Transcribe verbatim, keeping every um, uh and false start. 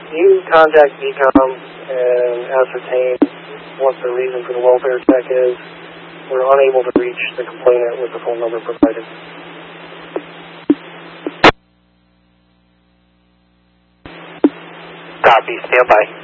you contact D COM and ascertain what the reason for the welfare check is. We're unable to reach the complainant with the phone number provided. Copy. Stand by.